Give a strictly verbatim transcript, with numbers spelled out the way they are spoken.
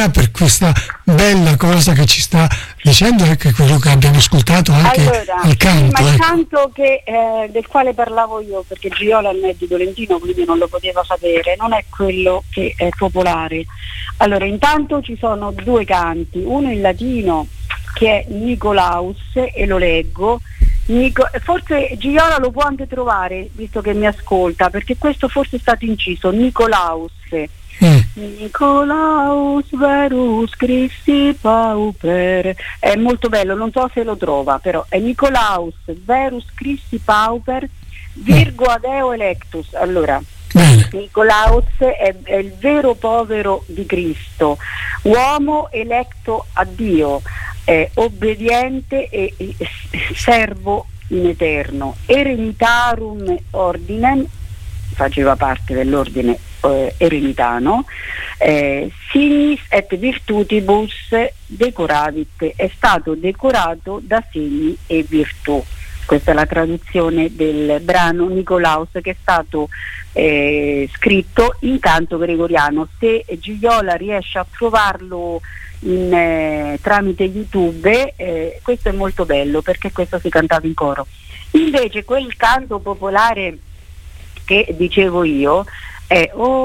sia per questa bella cosa che ci sta dicendo e che quello che abbiamo ascoltato anche allora, al canto. Sì, ma il ecco. canto che, eh, del quale parlavo io, perché Giola non è di Tolentino, quindi non lo poteva sapere, non è quello che è popolare. Allora, intanto ci sono due canti, uno in latino che è Nicolaus, e lo leggo. Nico, forse Giola lo può anche trovare, visto che mi ascolta, perché questo forse è stato inciso, Nicolaus. Mm. Nicolaus Verus Christi Pauper, è molto bello, non so se lo trova, però è Nicolaus Verus Christi Pauper Virgo Adeo Electus. Allora, Bene. Nicolaus è, è il vero povero di Cristo, uomo eletto a Dio, è obbediente e, e servo in eterno, Erenitarum Ordinem, faceva parte dell'ordine eh, erenitano, eh, signis et virtutibus decoravit, è stato decorato da segni e virtù. Questa è la traduzione del brano Nicolaus, che è stato eh, scritto in canto gregoriano. Se Gigliola riesce a trovarlo in, eh, tramite YouTube, eh, questo è molto bello, perché questo si cantava in coro. Invece quel canto popolare che dicevo io è "Oh